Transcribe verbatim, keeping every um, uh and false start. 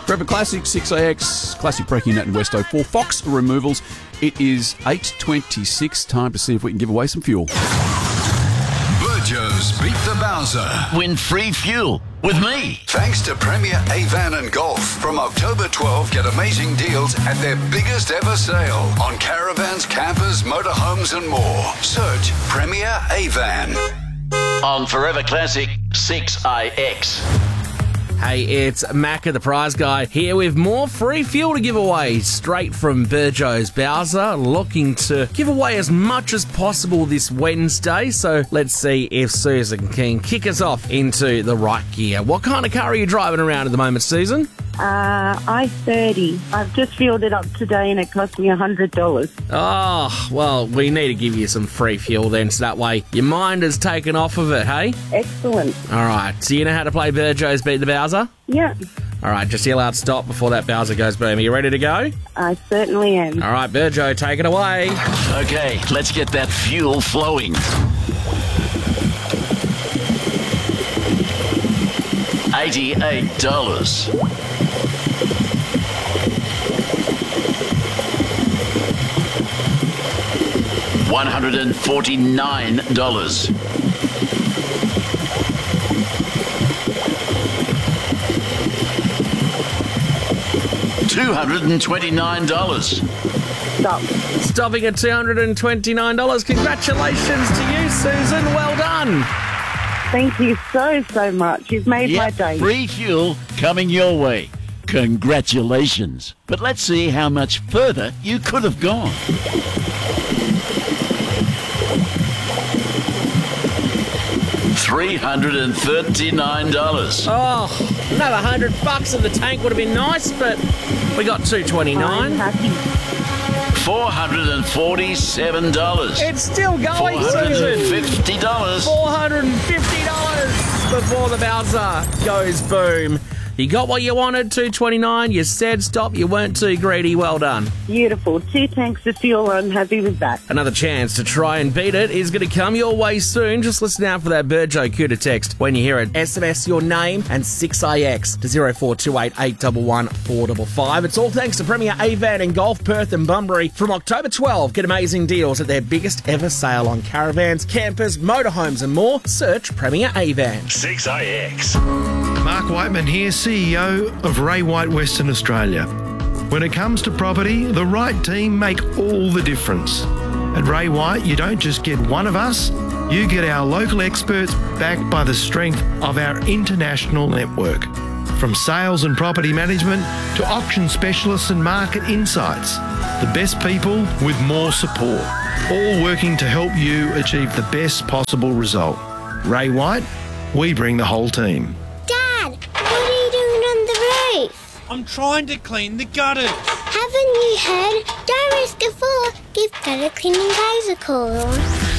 Forever Classic, six A X, Classic Breaking Nat and Westo for Fox Removals. It is eight twenty-six. Time to see if we can give away some fuel. Burjo's Beat the Bowser. Win free fuel with me. Thanks to Premier Avan and Golf. From October twelfth, get amazing deals at their biggest ever sale on caravans, campers, motorhomes and more. Search Premier Avan. On Forever Classic, six A X. Hey, it's Macca, the prize guy, here with more free fuel to give away straight from Burjo's Bowser, looking to give away as much as possible this Wednesday. So let's see if Susan can kick us off into the right gear. What kind of car are you driving around at the moment, Susan? Uh, I thirty. I've just filled it up today and it cost me one hundred dollars. Oh, well, we need to give you some free fuel then, so that way your mind is taken off of it, hey? Excellent. All right, so you know how to play Burjo's Beat the Bowser? Yeah, All right, just yell out stop before that Bowser goes boom. Are you ready to go? I certainly am. All right, Burjo, take it away. Okay, let's get that fuel flowing. eighty-eight dollars. one hundred forty-nine dollars. two hundred twenty-nine dollars. Stop. Stopping at two hundred twenty-nine dollars. Congratulations to you, Susan. Well done. Thank you so, so much. You've made my Yep, day. free fuel coming your way. Congratulations. But let's see how much further you could have gone. three hundred thirty-nine dollars. Oh, another hundred bucks in the tank would have been nice, but we got two I'm twenty-nine. happy. four hundred forty-seven dollars. It's still going, Susan. four hundred fifty dollars. four hundred fifty dollars before the Bowser goes boom. You got what you wanted, two twenty-nine. You said stop. You weren't too greedy. Well done. Beautiful. Two tanks of fuel. I'm happy with that. Another chance to try and beat it is going to come your way soon. Just listen out for that Burjo Cuda text. When you hear it, S M S your name and six A X to zero four two eight eight one one four five five. It's all thanks to Premier Avan and Golf, Perth and Bunbury. From October twelfth, get amazing deals at their biggest ever sale on caravans, campers, motorhomes and more. Search Premier Avan. six A X. Mark Whiteman here, C E O of Ray White Western Australia. When it comes to property, the right team make all the difference. At Ray White, you don't just get one of us, you get our local experts backed by the strength of our international network. From sales and property management to auction specialists and market insights, the best people with more support, all working to help you achieve the best possible result. Ray White, we bring the whole team. Dad, what are you doing on the roof? I'm trying to clean the gutters. Haven't you heard? Don't risk a fall. Give gutter cleaning guys a call.